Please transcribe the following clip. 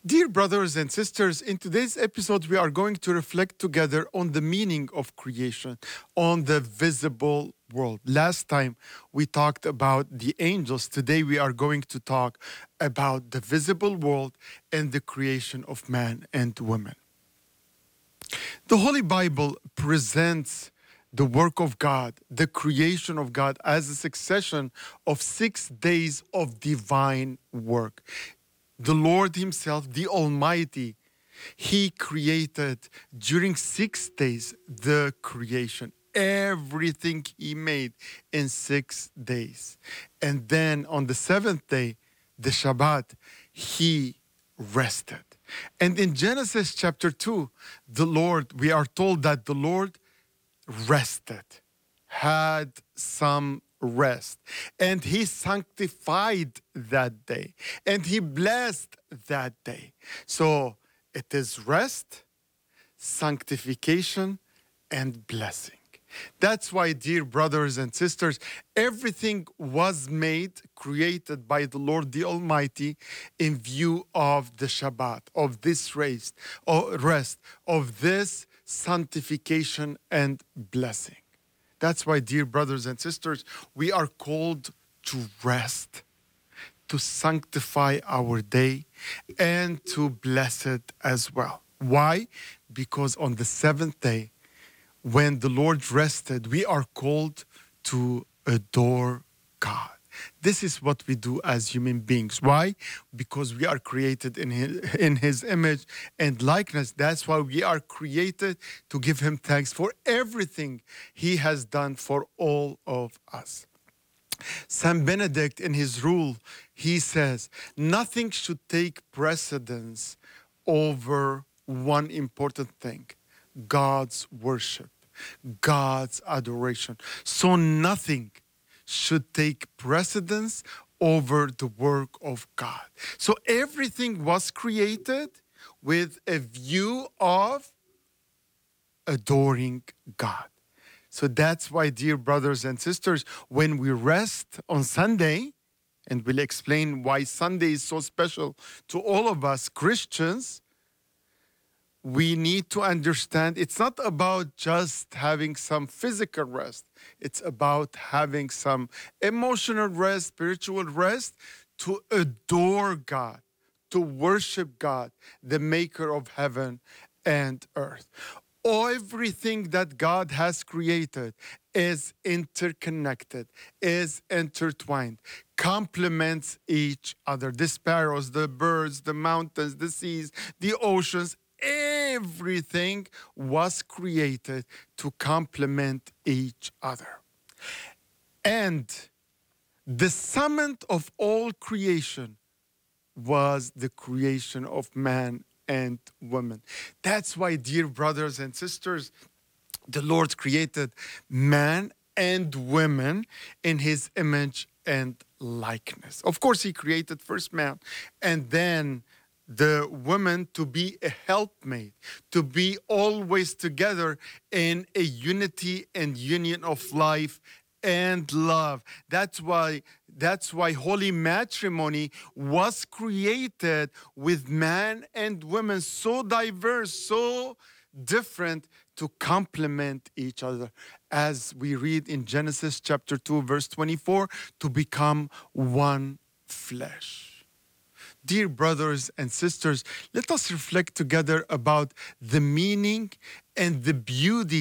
Dear brothers and sisters, in today's episode, we are going to reflect together on the meaning of creation, on the visible world. Last time we talked about the angels. Today we are going to talk about the visible world and the creation of man and woman. The Holy Bible presents the work of God, the creation of God, as a succession of 6 days of divine work. The Lord Himself, the Almighty, He created during 6 days the creation. Everything He made in 6 days. And then on the seventh day, the Shabbat, He rested. And in Genesis chapter 2, we are told that the Lord rested, had some rest, and He sanctified that day, and He blessed that day. So it is rest, sanctification, and blessing. That's why, dear brothers and sisters, everything was made, created by the Lord the Almighty in view of the Shabbat, of this rest, of this sanctification and blessing. That's why, dear brothers and sisters, we are called to rest, to sanctify our day, and to bless it as well. Why? Because on the seventh day, when the Lord rested, we are called to adore God. This is what we do as human beings. Why? Because we are created in His image and likeness. That's why we are created to give Him thanks for everything He has done for all of us. Saint Benedict, in his rule, he says, nothing should take precedence over one important thing: God's worship, God's adoration. So nothing should take precedence over the work of God. So everything was created with a view of adoring God. So that's why, dear brothers and sisters, when we rest on Sunday, and we'll explain why Sunday is so special to all of us Christians, we need to understand it's not about just having some physical rest. It's about having some emotional rest, spiritual rest, to adore God, to worship God, the maker of heaven and earth. Everything that God has created is interconnected, is intertwined, complements each other. The sparrows, the birds, the mountains, the seas, the oceans, everything was created to complement each other. And the summit of all creation was the creation of man and woman. That's why, dear brothers and sisters, the Lord created man and women in His image and likeness. Of course, He created first man, and then the woman to be a helpmate, to be always together in a unity and union of life and love. That's why holy matrimony was created with man and women so diverse, so different, to complement each other. As we read in Genesis chapter 2, verse 24, to become one flesh. Dear brothers and sisters, let us reflect together about the meaning and the beauty